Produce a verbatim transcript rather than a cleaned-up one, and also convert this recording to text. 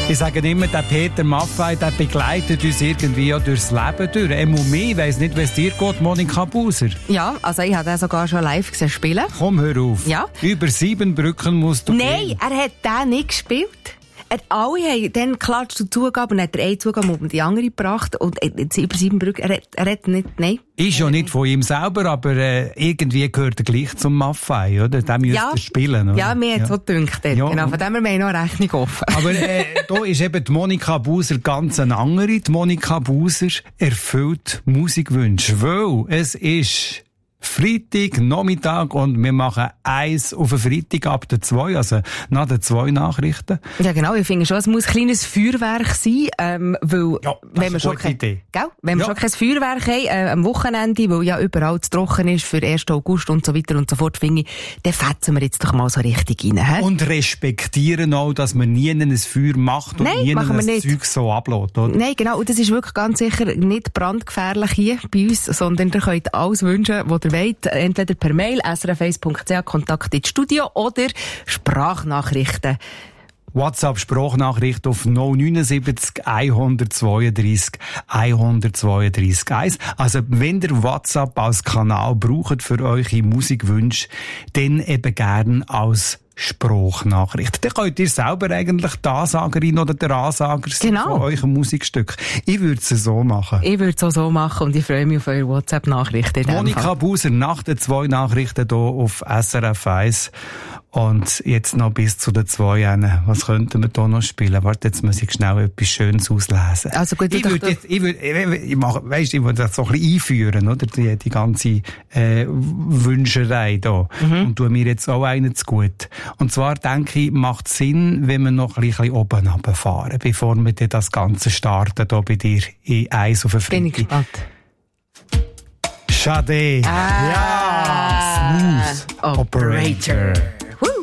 Ich sage immer, der Peter Maffay, der begleitet uns irgendwie auch durchs Leben durch. Er muss mich, ich weiss nicht, wie es dir geht, Monika Buser. Ja, also ich habe den sogar schon live gesehen spielen. Komm, hör auf. Ja. Über sieben Brücken musst du Nein, gehen. er hat den nicht gespielt. Er, alle haben dann klatscht und Zugabe und hat er eine Zugabe und die andere gebracht. Und jetzt über sieben Brücken, er hat, er hat nicht, nein. Ist ja nicht von ihm selber, aber äh, irgendwie gehört er gleich zum Maffay, oder? Der müsste Ja. spielen, oder? Ja, mir hat es ja. so gedünkt. Ja. Genau, von dem her haben wir noch Rechnung offen. Aber äh, da ist eben die Monika Buser ganz eine andere. Die Monika Buser erfüllt Musikwünsche, weil es ist Freitag, Nachmittag und wir machen eins auf den Freitag ab der zwei, also nach den zwei Nachrichten. Ja, genau. Ich finde schon, es muss ein kleines Feuerwerk sein, ähm, weil, Ja, das wenn ist wir schon eine gute kein, Idee. gell? Wenn wir Ja. schon kein Feuerwerk haben, äh, am Wochenende, weil ja überall zu trocken ist für ersten August und so weiter und so fort, finde ich, dann fetzen wir jetzt doch mal so richtig rein, hä? Und respektieren auch, dass man nie ein Feuer macht und Nein, nie machen wir ein nicht. Zeug so ablässt, oder? Nein, genau. Und das ist wirklich ganz sicher nicht brandgefährlich hier bei uns, sondern ihr könnt alles wünschen, was ihr wollt. Entweder per Mail, s r f eins punkt c h, Kontakt ins Studio oder Sprachnachrichten. WhatsApp-Sprachnachricht auf null neun sieben eins zwei drei eins zwei drei eins. Also, wenn ihr WhatsApp als Kanal braucht für eure Musikwünsche, dann eben gern als Sprachnachricht. Dann könnt ihr selber eigentlich die Ansagerin oder der Ansager sein Genau. von eurem Musikstück. Ich würde es so machen. Ich würde es auch so machen und ich freue mich auf eure WhatsApp-Nachrichten. Monika Buser nach den zwei Nachrichten hier auf S R F eins. Und jetzt noch bis zu den zwei. Was könnten wir da noch spielen? Warte, jetzt muss ich schnell etwas Schönes auslesen. Also gut, ich würde jetzt, ich würde, ich mache, weißt, ich würde das so ein bisschen einführen, oder? Die, die ganze, äh, Wünscherei da. Mhm. Und tue mir jetzt auch einen zu gut. Und zwar denke ich, macht Sinn, wenn wir noch ein bisschen oben runterfahren, bevor wir dann das Ganze starten, hier bei dir in eins auf den Freitag. Bin ich gespannt. Sade. Ah, Ja, Smooth Operator. Operator.